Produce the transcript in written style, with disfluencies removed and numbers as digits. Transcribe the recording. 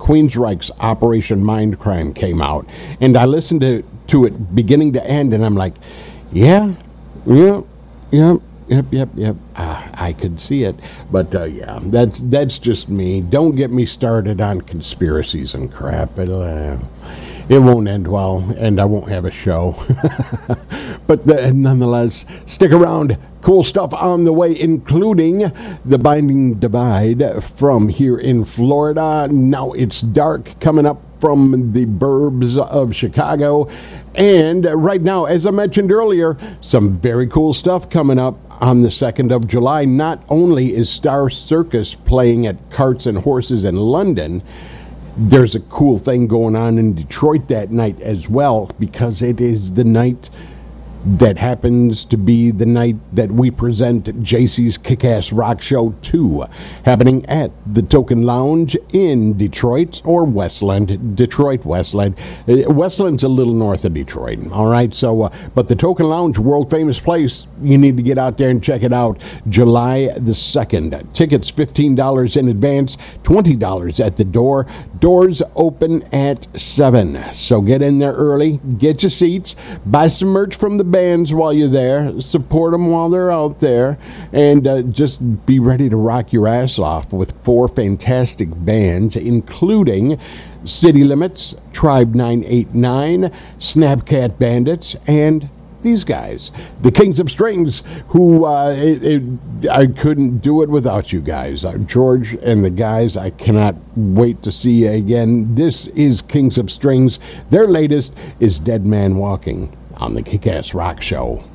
Queensryche's Operation Mindcrime came out, and I listened to it beginning to end, and I'm like, yep. I could see it, but that's just me. Don't get me started on conspiracies and crap. It won't end well, and I won't have a show. But nonetheless, stick around. Cool stuff on the way, including The Binding Divide from here in Florida. Now It's Dark coming up from the burbs of Chicago. And right now, as I mentioned earlier, some very cool stuff coming up on the 2nd of July. Not only is Star Circus playing at Carts and Horses in London, there's a cool thing going on in Detroit that night as well, because it is the night that happens to be the night that we present JC's Kick-Ass Rock Show 2, happening at the Token Lounge in Detroit, or Westland, Detroit Westland. Westland's a little north of Detroit, all right? So, but the Token Lounge, world-famous place, you need to get out there and check it out. July the 2nd. Tickets $15 in advance, $20 at the door. Doors open at 7. So get in there early, get your seats, buy some merch from the bands while you're there, support them while they're out there, and just be ready to rock your ass off with 4 fantastic bands, including City Limits, Tribe 989, Snapcat Bandits, and these guys, the Kings of Strings, who I couldn't do it without you guys. George and the guys, I cannot wait to see you again. This is Kings of Strings. Their latest is Dead Man Walking on the Kick-Ass Rock Show.